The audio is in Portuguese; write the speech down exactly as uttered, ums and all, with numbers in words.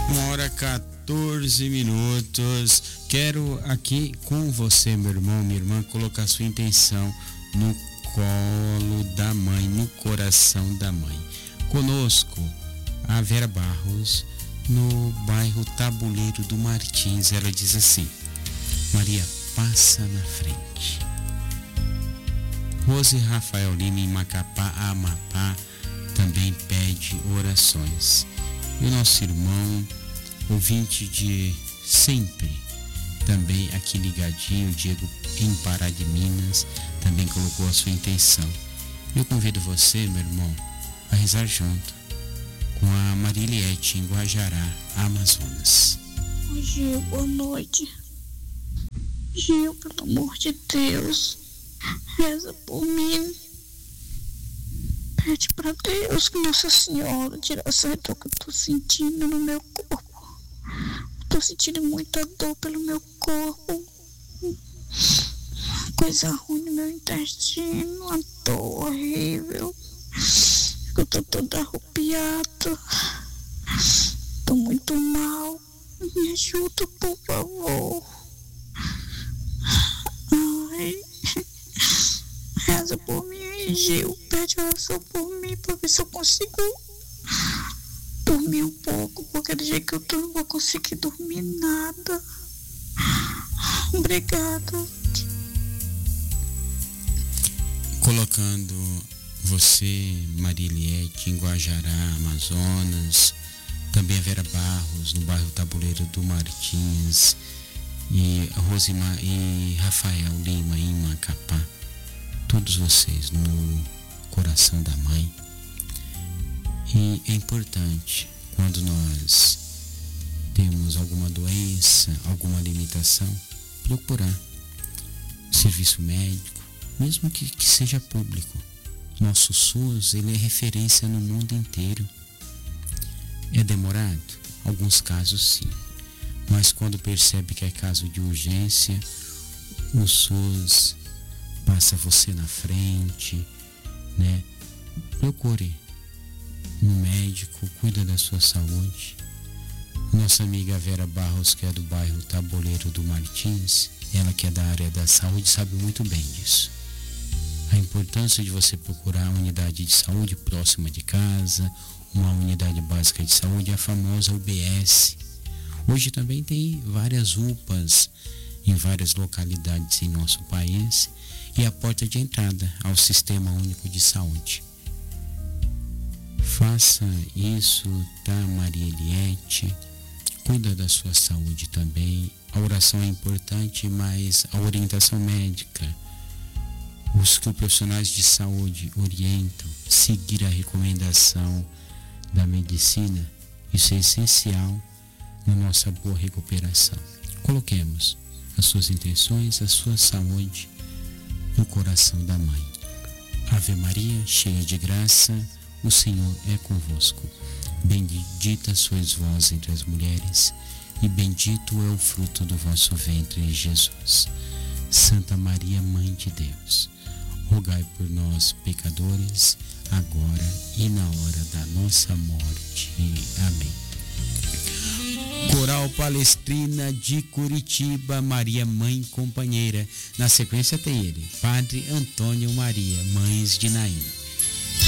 Uma hora quatorze minutos. Quero aqui com você, meu irmão, minha irmã, colocar sua intenção no colo da mãe, no coração da mãe. Conosco, a Vera Barros, no bairro Tabuleiro do Martins. Ela diz assim: Maria, passa na frente. Rose Rafael Lima, em Macapá, Amapá, também pede orações. E o nosso irmão, ouvinte de sempre, também aqui ligadinho, Diego, em Pará de Minas, também colocou a sua intenção. Eu convido você, meu irmão, a rezar junto com a Mariliette, em Guajará, Amazonas. Oi, Gil, boa noite. Gil, pelo amor de Deus, reza por mim. Pede pra Deus que Nossa Senhora tire essa dor que eu tô sentindo no meu corpo. Eu tô sentindo muita dor pelo meu corpo. Coisa ruim no meu intestino, uma dor horrível. Eu tô toda arrupiada. Tô muito mal. Me ajuda, por favor. Ai. Reza por mim aí, Gil. Pede oração por mim pra ver se eu consigo dormir um pouco. Porque do jeito que eu tô, não vou conseguir dormir nada. Obrigada. Colocando você, Mariliette, em Guajará, Amazonas, também a Vera Barros, no bairro Tabuleiro do Martins, e Rosima e Rafael Lima, em Macapá, todos vocês no coração da mãe. E é importante, quando nós temos alguma doença, alguma limitação, procurar serviço médico, mesmo que, que seja público. Nosso SUS, ele é referência no mundo inteiro. É demorado? Alguns casos sim. Mas quando percebe que é caso de urgência, o SUS passa você na frente, né? Procure um médico, cuida da sua saúde. Nossa amiga Vera Barros, que é do bairro Tabuleiro do Martins, ela que é da área da saúde, sabe muito bem disso. A importância de você procurar a unidade de saúde próxima de casa, uma unidade básica de saúde, a famosa U B S. Hoje também tem várias U P As em várias localidades em nosso país e a porta de entrada ao Sistema Único de Saúde. Faça isso, tá, Maria Eliette? Cuida da sua saúde também. A oração é importante, mas a orientação médica, os que os profissionais de saúde orientam, seguir a recomendação da medicina, isso é essencial na nossa boa recuperação. Coloquemos as suas intenções, a sua saúde no coração da mãe. Ave Maria, cheia de graça, o Senhor é convosco. Bendita sois vós entre as mulheres, e bendito é o fruto do vosso ventre, Jesus. Santa Maria, Mãe de Deus, rogai por nós, pecadores, agora e na hora da nossa morte. Amém. Coral Palestrina de Curitiba, Maria Mãe Companheira. Na sequência tem ele, Padre Antônio Maria, Mães de Naim.